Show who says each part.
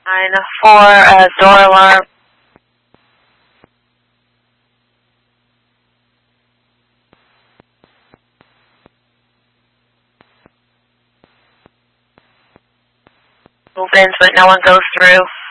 Speaker 1: 9-4, door alarm. Move in so that no one goes through.